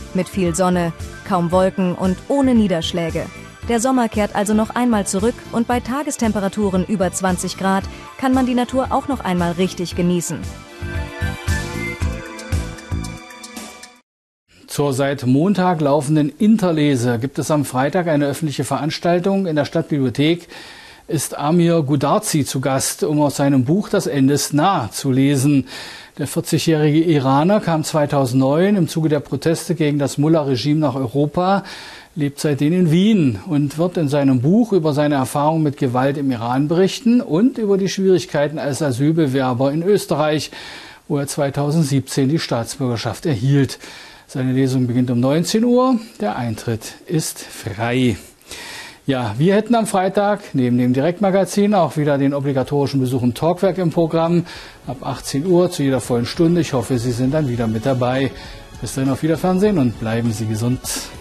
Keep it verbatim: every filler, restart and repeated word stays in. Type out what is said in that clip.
Mit viel Sonne, kaum Wolken und ohne Niederschläge. Der Sommer kehrt also noch einmal zurück und bei Tagestemperaturen über zwanzig Grad kann man die Natur auch noch einmal richtig genießen. Zur seit Montag laufenden Interlese gibt es am Freitag eine öffentliche Veranstaltung. In der Stadtbibliothek ist Amir Gudarzi zu Gast, um aus seinem Buch Das Ende ist nah zu lesen. Der vierzigjährige Iraner kam zweitausendneun im Zuge der Proteste gegen das Mullah-Regime nach Europa, lebt seitdem in Wien und wird in seinem Buch über seine Erfahrungen mit Gewalt im Iran berichten und über die Schwierigkeiten als Asylbewerber in Österreich, wo er zweitausendsiebzehn die Staatsbürgerschaft erhielt. Seine Lesung beginnt um neunzehn Uhr. Der Eintritt ist frei. Ja, wir hätten am Freitag neben dem Direktmagazin auch wieder den obligatorischen Besuch im Talkwerk im Programm. Ab achtzehn Uhr zu jeder vollen Stunde. Ich hoffe, Sie sind dann wieder mit dabei. Bis dahin auf Wiederfernsehen und bleiben Sie gesund.